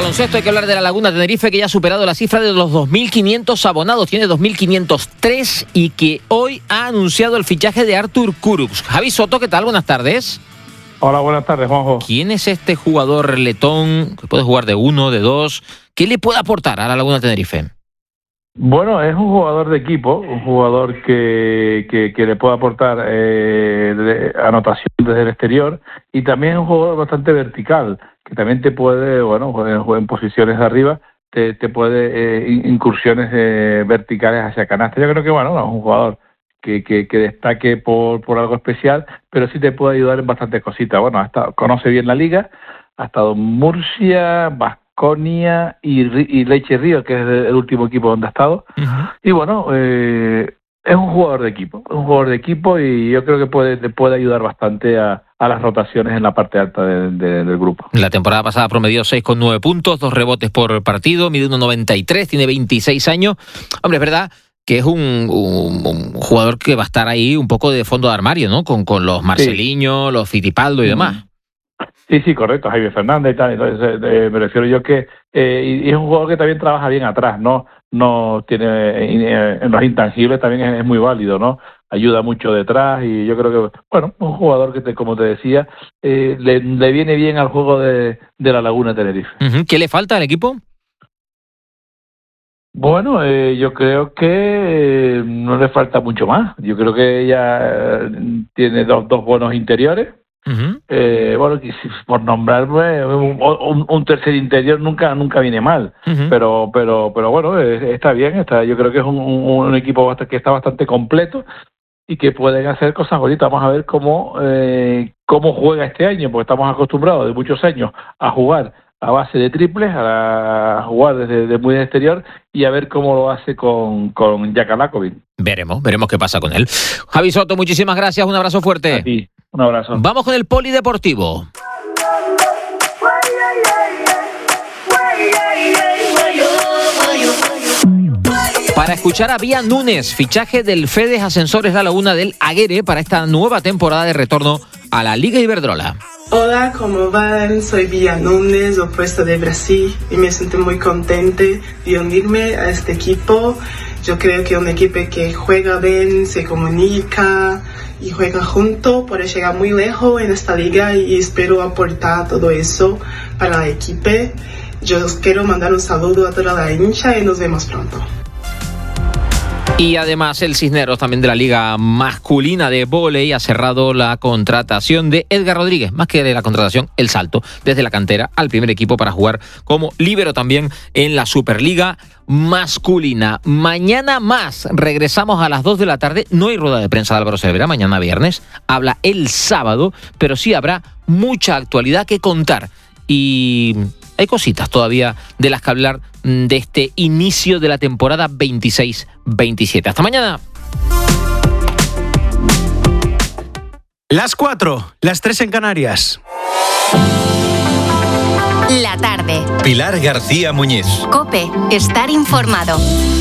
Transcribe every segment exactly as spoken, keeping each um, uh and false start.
baloncesto hay que hablar de la Laguna Tenerife, que ya ha superado la cifra de los dos mil quinientos abonados, tiene dos mil quinientos tres y que hoy ha anunciado el fichaje de Artur Kurucs. Javi Soto, ¿qué tal? Buenas tardes. Hola, buenas tardes, Juanjo. ¿Quién es este jugador letón que puede jugar de uno, de dos? ¿Qué le puede aportar a la Laguna Tenerife? Bueno, es un jugador de equipo, un jugador que, que, que le puede aportar eh, de, anotación desde el exterior, y también es un jugador bastante vertical, que también te puede, bueno, en, en posiciones de arriba, te, te puede eh, incursiones eh, verticales hacia canasta. Yo creo que, bueno, no, es un jugador que, que, que destaque por, por algo especial, pero sí te puede ayudar en bastantes cositas. Bueno, hasta conoce bien la liga, ha estado en Murcia, Baskonia y, y Leche Río, que es el último equipo donde ha estado. Uh-huh. Y bueno, eh, es un jugador de equipo, es un jugador de equipo y yo creo que puede, te puede ayudar bastante a, a las rotaciones en la parte alta de, de, del grupo. La temporada pasada promedió seis coma nueve puntos, dos rebotes por partido, mide uno noventa y tres, tiene veintiséis años. Hombre, es verdad que es un, un, un jugador que va a estar ahí un poco de fondo de armario, ¿no? Con, con los Marceliño, sí. los Fittipaldo y demás. Sí, sí, correcto, Javier Fernández y tal. Entonces, eh, me refiero yo que eh, y, y es un jugador que también trabaja bien atrás, ¿no? No tiene eh, en los intangibles también es, es muy válido, ¿no? Ayuda mucho detrás y yo creo que, bueno, un jugador que, te, como te decía, eh, le, le viene bien al juego de, de la Laguna Tenerife. Uh-huh. ¿Qué le falta al equipo? Bueno, eh, yo creo que eh, no le falta mucho más. Yo creo que ella eh, tiene dos, dos buenos interiores. Uh-huh. Eh, bueno, por nombrarme un, un, un tercer interior nunca nunca viene mal, uh-huh. pero pero pero bueno, está bien, está. Yo creo que es un, un, un equipo bastante, que está bastante completo y que pueden hacer cosas bonitas. Vamos a ver cómo eh, cómo juega este año, porque estamos acostumbrados de muchos años a jugar a base de triples, a jugar desde de muy de exterior y a ver cómo lo hace con, con Jaka Lakovic. Veremos, veremos qué pasa con él. Javi Soto, muchísimas gracias, un abrazo fuerte. A ti, un abrazo. Vamos con el polideportivo. Para escuchar a Bia Núñez, fichaje del Fedes Ascensores La Laguna del Aguere para esta nueva temporada de retorno a la Liga Iberdrola. Hola, ¿cómo van? Soy Bia Núñez, opuesta de Brasil, y me siento muy contenta de unirme a este equipo. Yo creo que un equipo que juega bien, se comunica y juega junto puede llegar muy lejos en esta liga y espero aportar todo eso para el equipo. Yo os quiero mandar un saludo a toda la hincha y nos vemos pronto. Y además el Cisneros, también de la Liga Masculina de Vóley, ha cerrado la contratación de Edgar Rodríguez, más que de la contratación, el salto desde la cantera al primer equipo para jugar como líbero también en la Superliga Masculina. Mañana más, regresamos a las dos de la tarde, no hay rueda de prensa de Álvaro Cervera, mañana viernes, habla el sábado, pero sí habrá mucha actualidad que contar y hay cositas todavía de las que hablar de este inicio de la temporada veintiséis veintisiete. Hasta mañana. Las cuatro, las tres en Canarias. La tarde. Pilar García Muñiz. COPE, estar informado.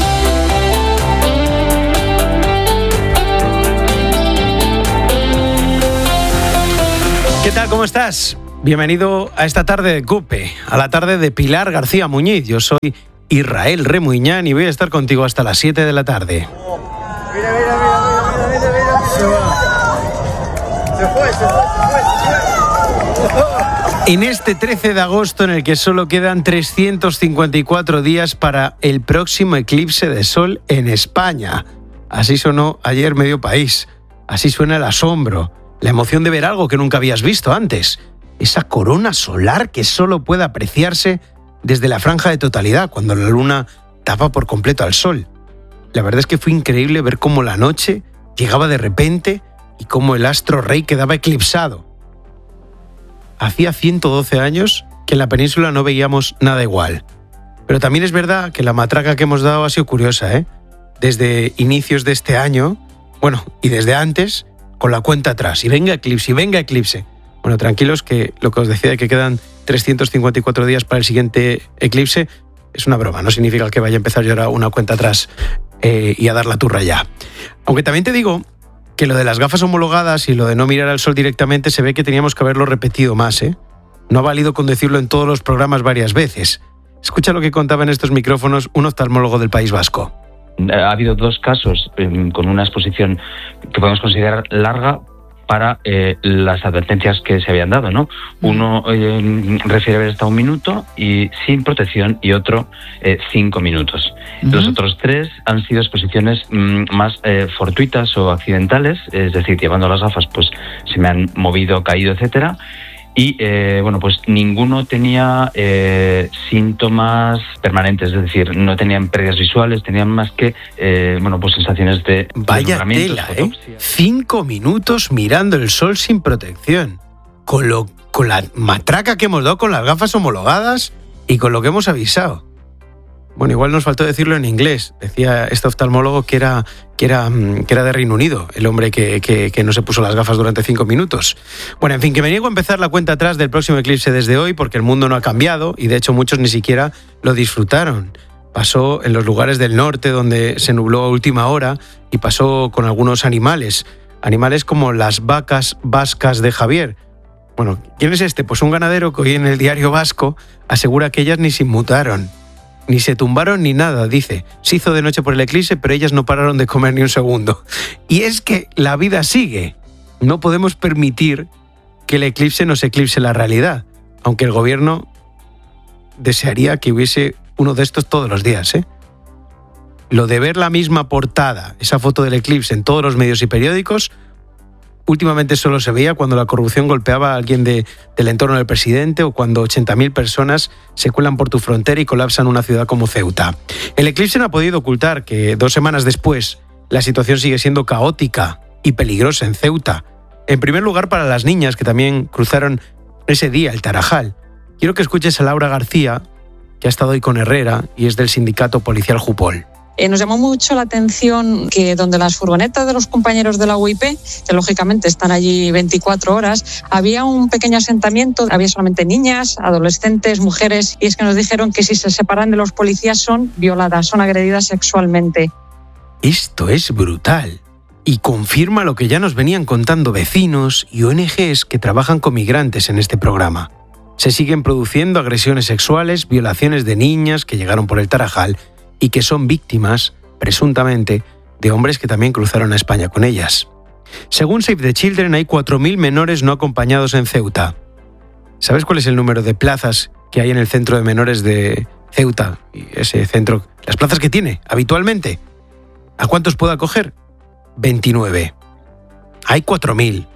¿Qué tal? ¿Cómo estás? Bienvenido a esta tarde de COPE, a la tarde de Pilar García Muñiz. Yo soy Israel Remuñán y voy a estar contigo hasta las siete de la tarde. Mira, mira, mira, mira, mira, mira. Se va. Se fue, se fue, se fue. En este trece de agosto, en el que solo quedan trescientos cincuenta y cuatro días para el próximo eclipse de sol en España. Así sonó ayer medio país. Así suena el asombro, la emoción de ver algo que nunca habías visto antes. Esa corona solar que solo puede apreciarse desde la franja de totalidad, cuando la luna tapa por completo al sol. La verdad es que fue increíble ver cómo la noche llegaba de repente y cómo el astro rey quedaba eclipsado. Hacía ciento doce años que en la península no veíamos nada igual. Pero también es verdad que la matraca que hemos dado ha sido curiosa, ¿eh? Desde inicios de este año, bueno, y desde antes, con la cuenta atrás. Y venga eclipse, y venga eclipse. Bueno, tranquilos, que lo que os decía de que quedan trescientos cincuenta y cuatro días para el siguiente eclipse es una broma, no significa que vaya a empezar yo ahora una cuenta atrás eh, y a dar la turra ya. Aunque también te digo que lo de las gafas homologadas y lo de no mirar al sol directamente se ve que teníamos que haberlo repetido más, ¿eh? No ha valido con decirlo en todos los programas varias veces. Escucha lo que contaba en estos micrófonos un oftalmólogo del País Vasco. Ha habido dos casos eh, con una exposición que podemos considerar larga para eh, las advertencias que se habían dado, ¿no? Uno eh, refiere haber estado un minuto y sin protección y otro eh, cinco minutos. Uh-huh. Los otros tres han sido exposiciones mm, más eh, fortuitas o accidentales, es decir, llevando las gafas pues se me han movido, caído, etcétera. Y, eh, bueno, pues ninguno tenía eh, síntomas permanentes, es decir, no tenían pérdidas visuales, tenían más que, eh, bueno, pues sensaciones de... Vaya tela, ¿eh? Cinco minutos mirando el sol sin protección. Con, lo, con la matraca que hemos dado con las gafas homologadas y con lo que hemos avisado. Bueno, igual nos faltó decirlo en inglés. Decía este oftalmólogo que era, que era, que era de Reino Unido, el hombre que, que, que no se puso las gafas durante cinco minutos. Bueno, en fin, que me niego a empezar la cuenta atrás del próximo eclipse desde hoy porque el mundo no ha cambiado y de hecho muchos ni siquiera lo disfrutaron. Pasó en los lugares del norte donde se nubló a última hora y pasó con algunos animales. Animales como las vacas vascas de Javier. Bueno, ¿quién es este? Pues un ganadero que hoy en el Diario Vasco asegura que ellas ni se inmutaron. Ni se tumbaron ni nada, dice. Se hizo de noche por el eclipse, pero ellas no pararon de comer ni un segundo. Y es que la vida sigue. No podemos permitir que el eclipse nos eclipse la realidad. Aunque el gobierno desearía que hubiese uno de estos todos los días, ¿eh? Lo de ver la misma portada, esa foto del eclipse en todos los medios y periódicos, últimamente solo se veía cuando la corrupción golpeaba a alguien de, del entorno del presidente o cuando ochenta mil personas se cuelan por tu frontera y colapsan una ciudad como Ceuta. El eclipse no ha podido ocultar que dos semanas después la situación sigue siendo caótica y peligrosa en Ceuta. En primer lugar para las niñas que también cruzaron ese día el Tarajal. Quiero que escuches a Laura García, que ha estado hoy con Herrera y es del sindicato policial Jupol. Eh, nos llamó mucho la atención que donde las furgonetas de los compañeros de la U I P, que lógicamente están allí veinticuatro horas, había un pequeño asentamiento, había solamente niñas, adolescentes, mujeres, y es que nos dijeron que si se separan de los policías son violadas, son agredidas sexualmente. Esto es brutal y confirma lo que ya nos venían contando vecinos y O N Ges que trabajan con migrantes en este programa. Se siguen produciendo agresiones sexuales, violaciones de niñas que llegaron por el Tarajal y que son víctimas, presuntamente, de hombres que también cruzaron a España con ellas. Según Save the Children, hay cuatro mil menores no acompañados en Ceuta. ¿Sabes cuál es el número de plazas que hay en el centro de menores de Ceuta? Y ese centro, las plazas que tiene habitualmente. ¿A cuántos puede acoger? veintinueve. Hay cuatro mil.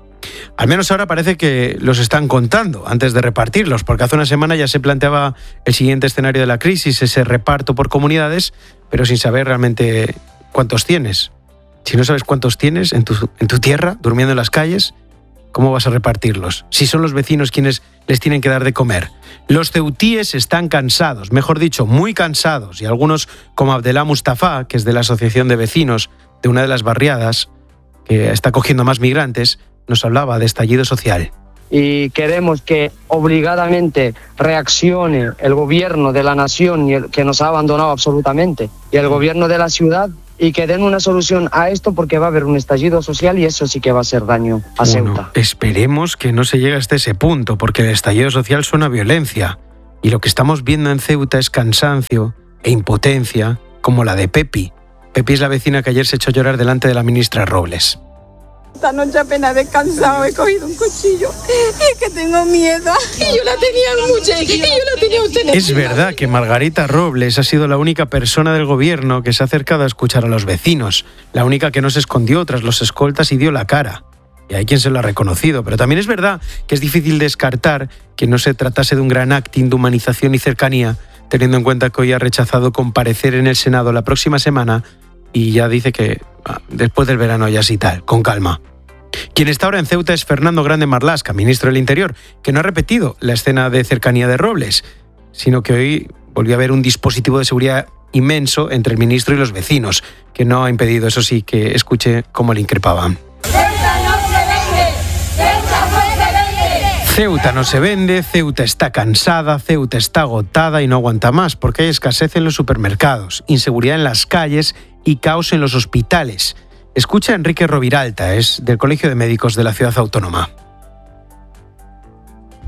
Al menos ahora parece que los están contando antes de repartirlos, porque hace una semana ya se planteaba el siguiente escenario de la crisis, ese reparto por comunidades, pero sin saber realmente cuántos tienes. Si no sabes cuántos tienes en tu, en tu tierra, durmiendo en las calles, ¿cómo vas a repartirlos? Si son los vecinos quienes les tienen que dar de comer. Los ceutíes están cansados, mejor dicho, muy cansados, y algunos, como Abdelá Mustafa, que es de la Asociación de Vecinos de una de las barriadas, que está acogiendo más migrantes, nos hablaba de estallido social. Y queremos que obligadamente reaccione el gobierno de la nación y el que nos ha abandonado absolutamente y el gobierno de la ciudad y que den una solución a esto porque va a haber un estallido social y eso sí que va a hacer daño a bueno, Ceuta. Esperemos que no se llegue hasta ese punto porque el estallido social suena a violencia y lo que estamos viendo en Ceuta es cansancio e impotencia como la de Pepi. Pepi es la vecina que ayer se echó a llorar delante de la ministra Robles. Esta noche apenas he descansado, he cogido un cuchillo y es que tengo miedo. Y yo la tenía mucha y yo la tenía usted. Es verdad que Margarita Robles ha sido la única persona del gobierno que se ha acercado a escuchar a los vecinos, la única que no se escondió tras los escoltas y dio la cara. Y hay quien se lo ha reconocido, pero también es verdad que es difícil descartar que no se tratase de un gran acting de humanización y cercanía, teniendo en cuenta que hoy ha rechazado comparecer en el Senado la próxima semana y ya dice que ah, después del verano ya sí tal, con calma. Quien está ahora en Ceuta es Fernando Grande Marlaska, ministro del Interior, que no ha repetido la escena de cercanía de Robles, sino que hoy volvió a haber un dispositivo de seguridad inmenso entre el ministro y los vecinos, que no ha impedido, eso sí, que escuche cómo le increpaban. ¡Ceuta no se vende! ¡Ceuta no se vende! Ceuta no se vende, Ceuta está cansada, Ceuta está agotada y no aguanta más, porque hay escasez en los supermercados, inseguridad en las calles y caos en los hospitales. Escucha a Enrique Roviralta, es del Colegio de Médicos de la Ciudad Autónoma.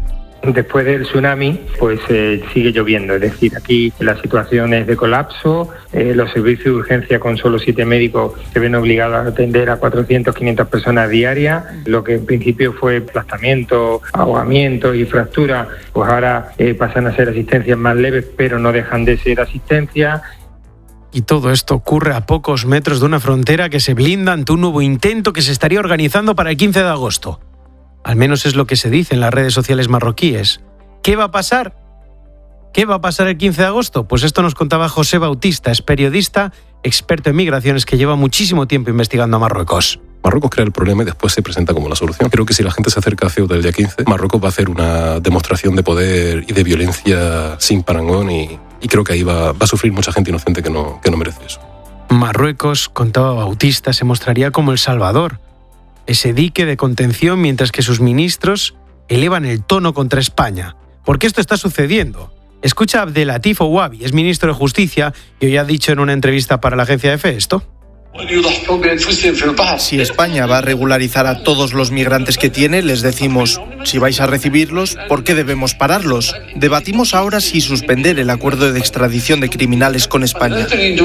Después del tsunami, pues eh, sigue lloviendo, es decir, aquí la situación es de colapso, eh, los servicios de urgencia con solo siete médicos se ven obligados a atender a cuatrocientas, quinientas personas diarias, lo que en principio fue aplastamiento, ahogamiento y fractura, pues ahora eh, pasan a ser asistencias más leves, pero no dejan de ser asistencia. Y todo esto ocurre a pocos metros de una frontera que se blinda ante un nuevo intento que se estaría organizando para el quince de agosto. Al menos es lo que se dice en las redes sociales marroquíes. ¿Qué va a pasar? ¿Qué va a pasar el quince de agosto? Pues esto nos contaba José Bautista, es periodista, experto en migraciones que lleva muchísimo tiempo investigando a Marruecos. Marruecos crea el problema y después se presenta como la solución. Creo que si la gente se acerca a Ceuta el día quince, Marruecos va a hacer una demostración de poder y de violencia sin parangón y, y creo que ahí va, va a sufrir mucha gente inocente que no, que no merece eso. Marruecos, contaba Bautista, se mostraría como el salvador, ese dique de contención mientras que sus ministros elevan el tono contra España. ¿Por qué esto está sucediendo? Escucha a Abdelatif Ouabi, es ministro de Justicia, y hoy ha dicho en una entrevista para la agencia EFE esto. Si España va a regularizar a todos los migrantes que tiene, les decimos, si vais a recibirlos, ¿por qué debemos pararlos? Debatimos ahora si suspender el acuerdo de extradición de criminales con España.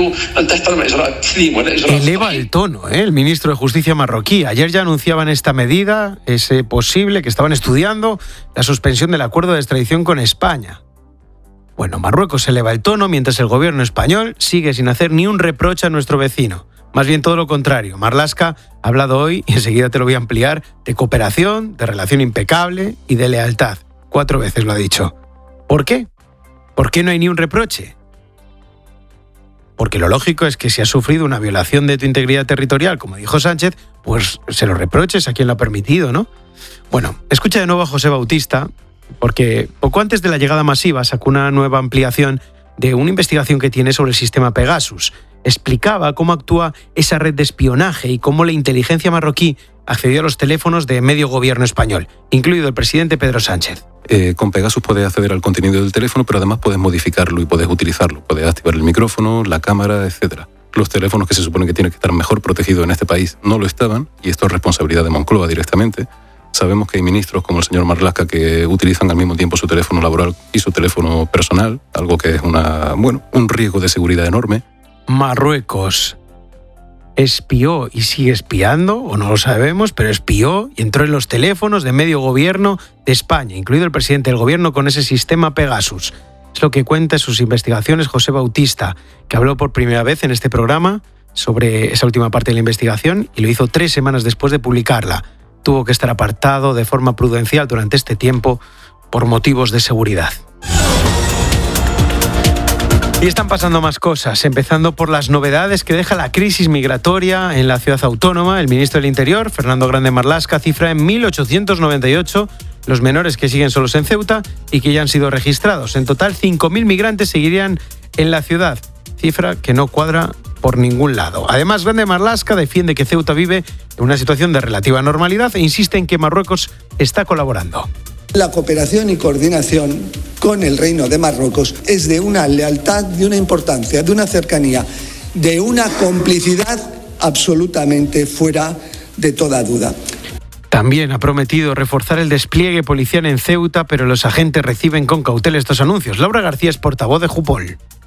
Eleva el tono, ¿eh? El ministro de Justicia marroquí. Ayer ya anunciaban esta medida, ese posible, que estaban estudiando la suspensión del acuerdo de extradición con España. Bueno, Marruecos eleva el tono mientras el gobierno español sigue sin hacer ni un reproche a nuestro vecino. Más bien todo lo contrario. Marlaska ha hablado hoy, y enseguida te lo voy a ampliar, de cooperación, de relación impecable y de lealtad. Cuatro veces lo ha dicho. ¿Por qué? ¿Por qué no hay ni un reproche? Porque lo lógico es que si has sufrido una violación de tu integridad territorial, como dijo Sánchez, pues se lo reproches a quien lo ha permitido, ¿no? Bueno, escucha de nuevo a José Bautista, porque poco antes de la llegada masiva sacó una nueva ampliación de una investigación que tiene sobre el sistema Pegasus. Explicaba cómo actúa esa red de espionaje y cómo la inteligencia marroquí accedió a los teléfonos de medio gobierno español, incluido el presidente Pedro Sánchez. Eh, con Pegasus puedes acceder al contenido del teléfono, pero además puedes modificarlo y puedes utilizarlo. Puedes activar el micrófono, la cámara, etcétera. Los teléfonos que se supone que tienen que estar mejor protegidos en este país no lo estaban, y esto es responsabilidad de Moncloa directamente. Sabemos que hay ministros como el señor Marlaska que utilizan al mismo tiempo su teléfono laboral y su teléfono personal, algo que es una, bueno, un riesgo de seguridad enorme. Marruecos espió y sigue espiando, o no lo sabemos, pero espió y entró en los teléfonos de medio gobierno de España, incluido el presidente del gobierno, con ese sistema Pegasus. Es lo que cuenta en sus investigaciones José Bautista, que habló por primera vez en este programa sobre esa última parte de la investigación y lo hizo tres semanas después de publicarla. Tuvo que estar apartado de forma prudencial durante este tiempo por motivos de seguridad. Y están pasando más cosas, empezando por las novedades que deja la crisis migratoria en la ciudad autónoma. El ministro del Interior, Fernando Grande Marlaska, cifra en mil ochocientos noventa y ocho los menores que siguen solos en Ceuta y que ya han sido registrados. En total, cinco mil migrantes seguirían en la ciudad, cifra que no cuadra por ningún lado. Además, Grande Marlaska defiende que Ceuta vive en una situación de relativa normalidad e insiste en que Marruecos está colaborando. La cooperación y coordinación con el Reino de Marruecos es de una lealtad, de una importancia, de una cercanía, de una complicidad absolutamente fuera de toda duda. También ha prometido reforzar el despliegue policial en Ceuta, pero los agentes reciben con cautela estos anuncios. Laura García es portavoz de Jupol.